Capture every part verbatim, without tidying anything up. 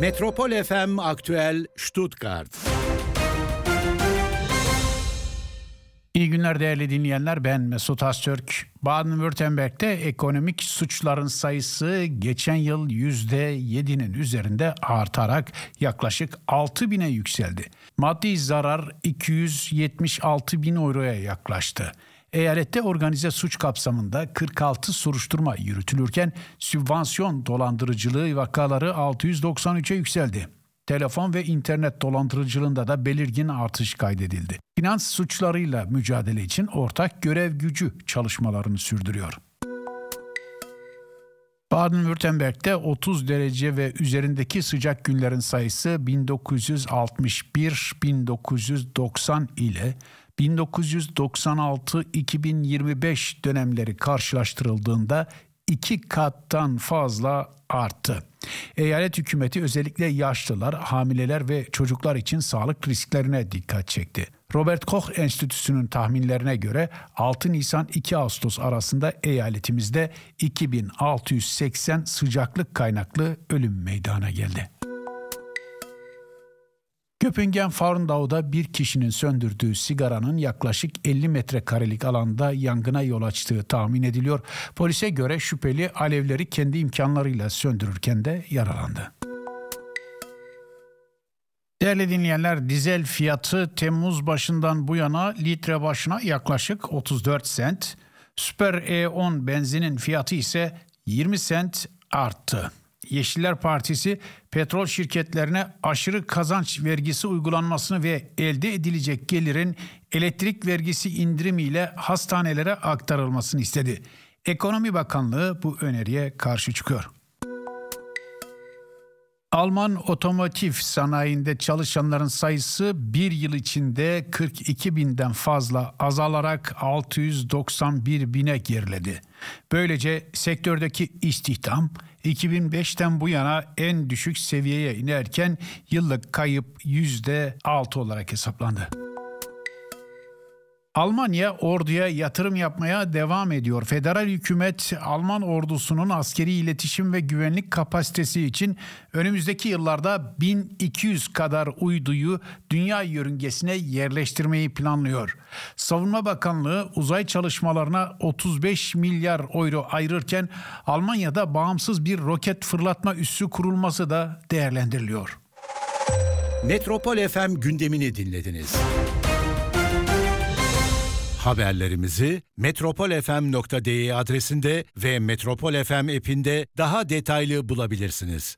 Metropol F M Aktüel Stuttgart. İyi günler değerli dinleyenler, ben Mesut Öztürk. Baden-Württemberg'de ekonomik suçların sayısı geçen yıl yüzde yedinin üzerinde artarak yaklaşık altı bine yükseldi. Maddi zarar iki yüz yetmiş altı bin euroya yaklaştı. Eyalette organize suç kapsamında kırk altı soruşturma yürütülürken sübvansiyon dolandırıcılığı vakaları altı yüz doksan üçe yükseldi. Telefon ve internet dolandırıcılığında da belirgin artış kaydedildi. Finans suçlarıyla mücadele için ortak görev gücü çalışmalarını sürdürüyor. Baden-Württemberg'de otuz derece ve üzerindeki sıcak günlerin sayısı bin dokuz yüz altmış bir - bin dokuz yüz doksan ile bin dokuz yüz doksan altı - iki bin yirmi beş dönemleri karşılaştırıldığında iki kattan fazla arttı. Eyalet hükümeti özellikle yaşlılar, hamileler ve çocuklar için sağlık risklerine dikkat çekti. Robert Koch Enstitüsü'nün tahminlerine göre altı Nisan - iki Ağustos arasında eyaletimizde iki bin altı yüz seksen sıcaklık kaynaklı ölüm meydana geldi. Köpingen-Farndau'da bir kişinin söndürdüğü sigaranın yaklaşık elli metrekarelik alanda yangına yol açtığı tahmin ediliyor. Polise göre şüpheli alevleri kendi imkanlarıyla söndürürken de yaralandı. Değerli dinleyenler, dizel fiyatı Temmuz başından bu yana litre başına yaklaşık otuz dört sent. Süper E on benzinin fiyatı ise yirmi sent arttı. Yeşiller Partisi petrol şirketlerine aşırı kazanç vergisi uygulanmasını ve elde edilecek gelirin elektrik vergisi indirimiyle hastanelere aktarılmasını istedi. Ekonomi Bakanlığı bu öneriye karşı çıkıyor. Alman otomotiv sanayinde çalışanların sayısı bir yıl içinde kırk iki binden fazla azalarak altı yüz doksan bir bine geriledi. Böylece sektördeki istihdam iki bin beşten bu yana en düşük seviyeye inerken yıllık kayıp yüzde altı olarak hesaplandı. Almanya orduya yatırım yapmaya devam ediyor. Federal hükümet Alman ordusunun askeri iletişim ve güvenlik kapasitesi için önümüzdeki yıllarda bin iki yüz kadar uyduyu dünya yörüngesine yerleştirmeyi planlıyor. Savunma Bakanlığı uzay çalışmalarına otuz beş milyar euro ayırırken Almanya'da bağımsız bir roket fırlatma üssü kurulması da değerlendiriliyor. Metropol F M gündemini dinlediniz. Haberlerimizi metropol f m nokta d e adresinde ve Metropol F M app'inde daha detaylı bulabilirsiniz.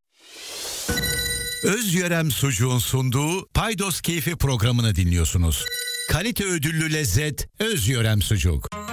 Özyörem Sucuğun sunduğu Paydos Keyfi programını dinliyorsunuz. Kalite ödüllü lezzet Özyörem Sucuk.